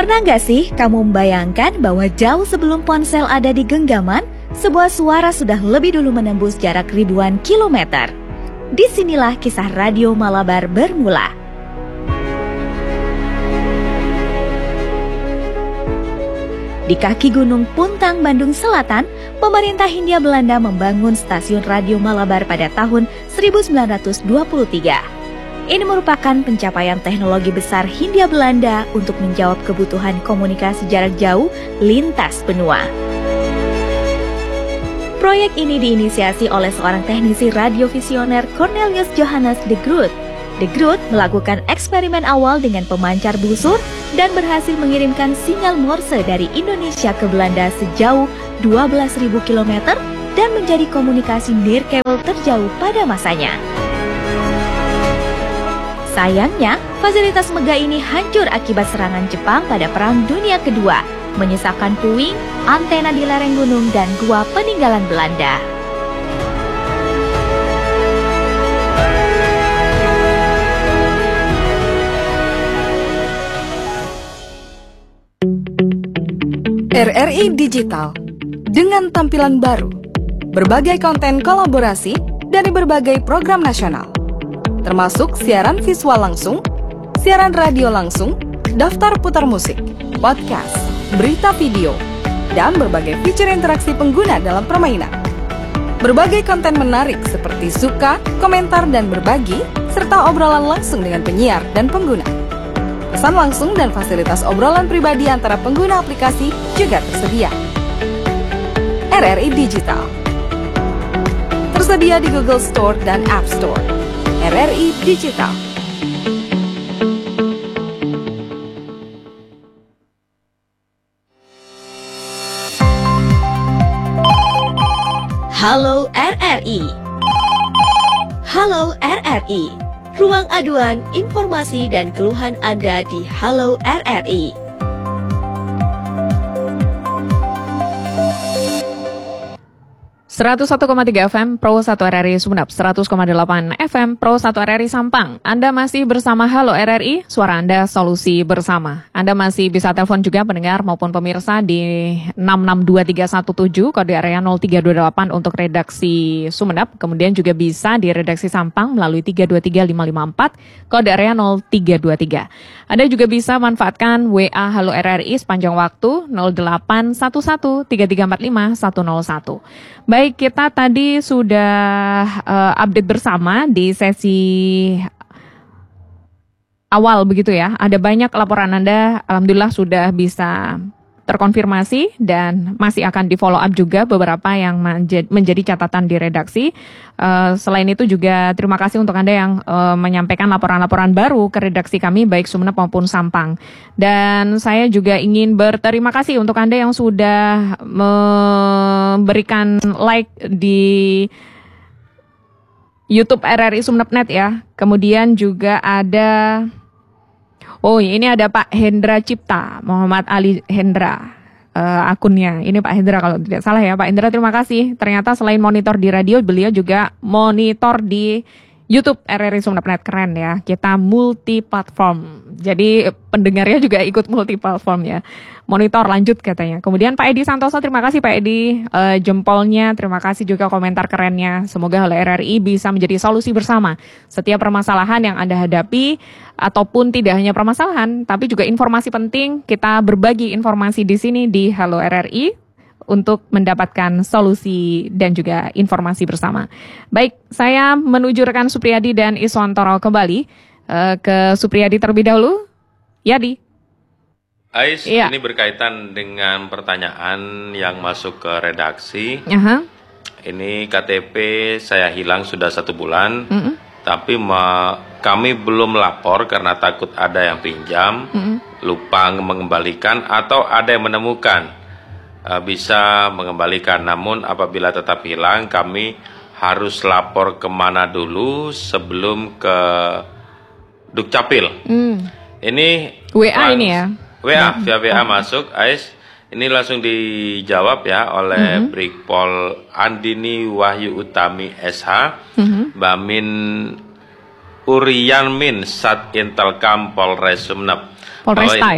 Pernah nggak sih kamu membayangkan bahwa jauh sebelum ponsel ada di genggaman, sebuah suara sudah lebih dulu menembus jarak ribuan kilometer? Disinilah kisah Radio Malabar bermula. Di kaki Gunung Puntang, Bandung Selatan, pemerintah Hindia Belanda membangun stasiun Radio Malabar pada tahun 1923. Ini merupakan pencapaian teknologi besar Hindia Belanda untuk menjawab kebutuhan komunikasi jarak jauh lintas benua. Proyek ini diinisiasi oleh seorang teknisi radio visioner Cornelius Johannes de Groot. De Groot melakukan eksperimen awal dengan pemancar busur dan berhasil mengirimkan sinyal Morse dari Indonesia ke Belanda sejauh 12.000 km dan menjadi komunikasi nirkabel terjauh pada masanya. Sayangnya, fasilitas megah ini hancur akibat serangan Jepang pada Perang Dunia Kedua, menyisakan puing, antena di lereng gunung, dan gua peninggalan Belanda. RRI Digital dengan tampilan baru, berbagai konten kolaborasi dari berbagai program nasional, termasuk siaran visual langsung, siaran radio langsung, daftar putar musik, podcast, berita video, dan berbagai fitur interaksi pengguna dalam permainan. Berbagai konten menarik seperti suka, komentar, dan berbagi, serta obrolan langsung dengan penyiar dan pengguna. Pesan langsung dan fasilitas obrolan pribadi antara pengguna aplikasi juga tersedia. RRI Digital tersedia di Google Store dan App Store. RRI Digital. Halo RRI. Halo RRI. Ruang aduan, informasi, dan keluhan Anda di Halo RRI. (101,3 FM Pro 1 RRI Sumeneb, 100,8 FM Pro 1 RRI Sampang. Anda masih bersama Halo RRI, suara Anda solusi bersama. Anda masih bisa telepon juga pendengar maupun pemirsa di 662317 kode area 0328 untuk redaksi Sumeneb. Kemudian juga bisa di redaksi Sampang melalui 323554 kode area 0323. Anda juga bisa manfaatkan WA Halo RRI sepanjang waktu 08113345 101. Baik, kita tadi sudah update bersama di sesi awal begitu ya. Ada banyak laporan Anda, alhamdulillah sudah bisa terkonfirmasi dan masih akan di follow up juga beberapa yang menjadi catatan di redaksi. Selain itu juga terima kasih untuk Anda yang menyampaikan laporan-laporan baru ke redaksi kami baik Sumeneb maupun Sampang. Dan saya juga ingin berterima kasih untuk Anda yang sudah memberikan like di YouTube RRI Sumeneb.net ya. Kemudian juga ada ini ada Pak Hendra Cipta, Muhammad Ali Hendra akunnya. Ini Pak Hendra kalau tidak salah ya. Pak Hendra terima kasih. Ternyata selain monitor di radio, beliau juga monitor di YouTube RRI Sumeneb.net. Keren ya. Kita multi platform. Jadi pendengarnya juga ikut multi platform ya. Monitor lanjut katanya. Kemudian Pak Edi Santoso, terima kasih Pak Edi jempolnya. Terima kasih juga komentar kerennya. Semoga Halo RRI bisa menjadi solusi bersama setiap permasalahan yang Anda hadapi, ataupun tidak hanya permasalahan, tapi juga informasi penting. Kita berbagi informasi di sini di Halo RRI untuk mendapatkan solusi dan juga informasi bersama. Baik, saya menuju rekan Supriyadi dan Iswantoro kembali ke Supriyadi terlebih dahulu. Yadi. Ais, iya. Ini berkaitan dengan pertanyaan yang masuk ke redaksi. Ini KTP saya hilang sudah 1 bulan, tapi kami belum lapor karena takut ada yang pinjam, lupa mengembalikan atau ada yang menemukan bisa mengembalikan. Namun apabila tetap hilang, kami harus lapor kemana dulu sebelum ke Dukcapil. Ini WA ini ya? WA, via WA masuk, Ais. Ini langsung dijawab ya oleh Brigpol Andini Wahyu Utami SH, Bamin Urian Min Sat Intelkam Polres Sumeneb. Polresta ya?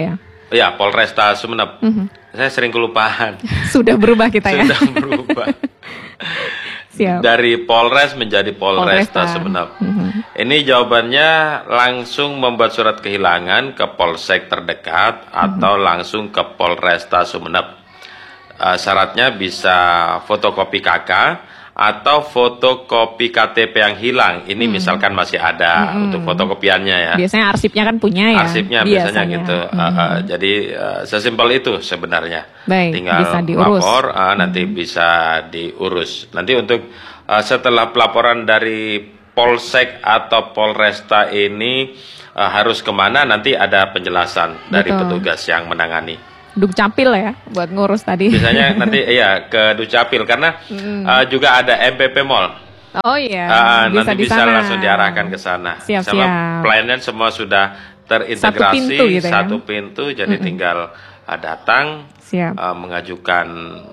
Ya, Polresta Sumeneb. Saya sering kelupaan. Sudah berubah kita ya. Sudah berubah. Siap. Dari Polres menjadi Polresta Sumeneb. Ini jawabannya langsung membuat surat kehilangan ke Polsek terdekat atau langsung ke Polresta Sumeneb. Syaratnya bisa fotokopi KK atau fotokopi KTP yang hilang. Ini misalkan masih ada untuk fotokopiannya ya. Biasanya arsipnya kan punya ya. Arsipnya biasanya gitu. Jadi sesimpel itu sebenarnya. Baik, tinggal bisa diurus. lapor, nanti bisa diurus. Nanti untuk setelah pelaporan dari Polsek atau Polresta ini harus kemana, nanti ada penjelasan dari petugas yang menangani. Dukcapil ya buat ngurus tadi. Biasanya nanti ke Dukcapil karena juga ada MPP Mall. Oh iya, nanti bisa langsung diarahkan ke sana. Sama pelayanan semua sudah terintegrasi satu pintu, jadi tinggal datang mengajukan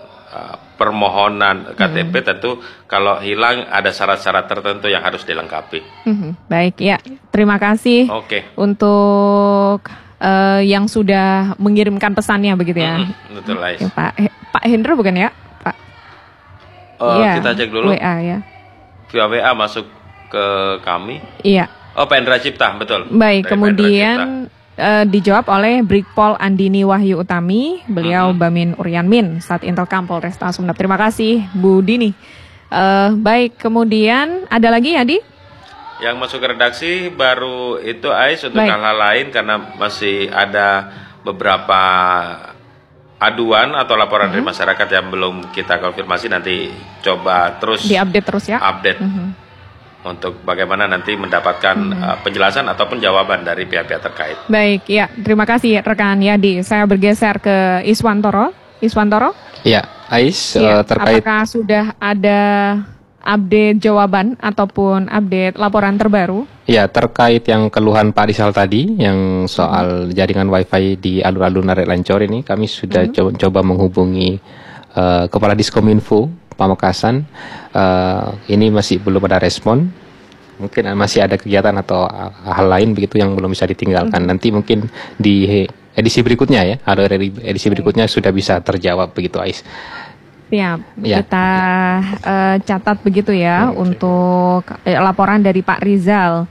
permohonan KTP. Tentu kalau hilang ada syarat-syarat tertentu yang harus dilengkapi. Baik ya, terima kasih untuk yang sudah mengirimkan pesannya begitu ya. Betul, Ais. Pak Hendra bukan ya, Pak? Kita cek dulu. WA ya. Via WA masuk ke kami. Iya. Oh, Pak Hendra Cipta, betul. Baik, kemudian dijawab oleh Brigpol Andini Wahyu Utami, beliau Bamin Uryanmin, Sat Intelkam Polresta Sumeneb. Terima kasih, Bu Dini. Baik, kemudian ada lagi ya, Di? Yang masuk ke redaksi baru itu Ais untuk hal-hal lain karena masih ada beberapa aduan atau laporan dari masyarakat yang belum kita konfirmasi, nanti coba terus diupdate terus ya. Update untuk bagaimana nanti mendapatkan penjelasan ataupun jawaban dari pihak-pihak terkait. Baik, ya terima kasih rekan Yadi. Saya bergeser ke Iswantoro. Ya, Ais terkait. Apakah sudah ada update jawaban ataupun update laporan terbaru? Ya, terkait yang keluhan Pak Rizal tadi, yang soal jaringan wifi di alun-alun Narik Lancor ini, kami sudah coba menghubungi Kepala Diskominfo Pamekasan. Ini masih belum ada respon. Mungkin masih ada kegiatan atau hal lain begitu yang belum bisa ditinggalkan. Nanti mungkin di edisi berikutnya ya, atau edisi berikutnya sudah bisa terjawab begitu, Ais. Siap, kita catat begitu ya untuk laporan dari Pak Rizal.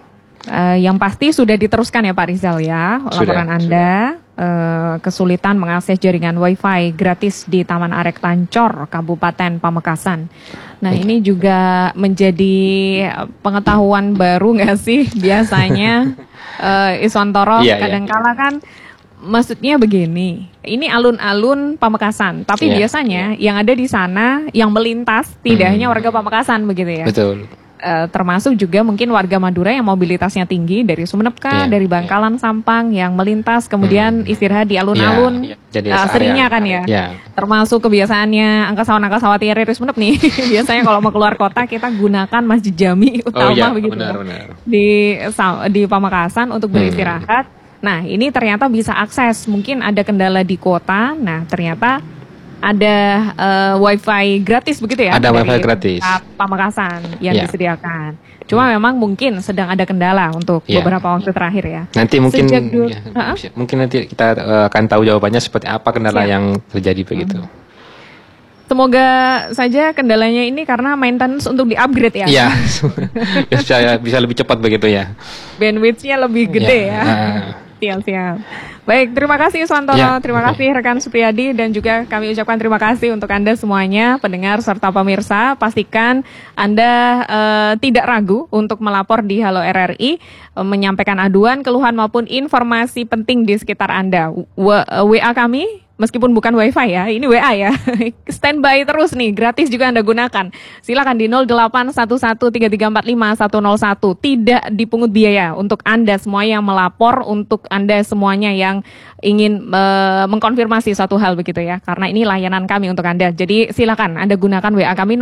Yang pasti sudah diteruskan ya Pak Rizal ya, laporan Anda kesulitan mengakses jaringan wifi gratis di Taman Arek Lancor, Kabupaten Pamekasan. Nah ini juga menjadi pengetahuan baru nggak sih biasanya Iswantoro kadangkala kan. Maksudnya begini, ini alun-alun Pamekasan, tapi biasanya yang ada di sana yang melintas tidak hanya warga Pamekasan begitu ya. Betul. Termasuk juga mungkin warga Madura yang mobilitasnya tinggi dari Sumeneb dari Bangkalan, Sampang yang melintas kemudian istirahat di alun-alun. Seringnya kan ya. Termasuk kebiasaannya angkasawati dari Sumeneb nih. Biasanya kalau mau keluar kota kita gunakan Masjid Jami utama begitu. Benar. Di Pamekasan untuk beristirahat. Nah ini ternyata bisa akses, mungkin ada kendala di kota, nah ternyata ada wifi gratis begitu ya? Ada wifi gratis Pamekasan yang disediakan. Cuma memang mungkin sedang ada kendala untuk beberapa waktu terakhir ya. Nanti mungkin mungkin nanti kita akan tahu jawabannya seperti apa kendala yang terjadi begitu. Semoga saja kendalanya ini karena maintenance untuk di-upgrade ya. Iya, bisa lebih cepat begitu ya. Bandwidth-nya lebih gede ya. Siap. Baik, terima kasih Iswantoro, terima kasih rekan Supriyadi, dan juga kami ucapkan terima kasih untuk Anda semuanya, pendengar serta pemirsa. Pastikan Anda tidak ragu untuk melapor di Halo RRI, menyampaikan aduan, keluhan maupun informasi penting di sekitar Anda. WA kami, meskipun bukan wifi ya, ini WA ya, standby terus nih, gratis juga Anda gunakan. Silakan di 081133455101, tidak dipungut biaya untuk Anda semua yang melapor, untuk Anda semuanya yang ingin mengkonfirmasi suatu hal begitu ya, karena ini layanan kami untuk Anda. Jadi silakan Anda gunakan WA kami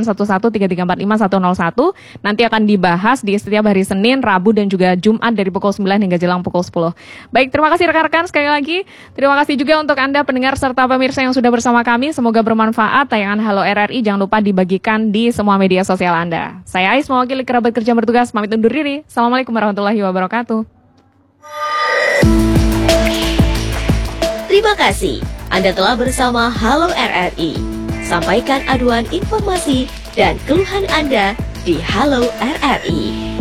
081133455101, nanti akan dibahas di setiap hari Senin, Rabu, dan juga Jumat dari pukul 9 hingga jelang pukul 10. Baik, terima kasih rekan-rekan sekali lagi. Terima kasih juga untuk Anda pendengar serta pemirsa yang sudah bersama kami. Semoga bermanfaat. Tayangan Halo RRI jangan lupa dibagikan di semua media sosial Anda. Saya Ais, mewakili kerabat kerja bertugas, pamit undur diri. Assalamualaikum warahmatullahi wabarakatuh. Terima kasih Anda telah bersama Halo RRI. Sampaikan aduan informasi dan keluhan Anda di Halo RRI.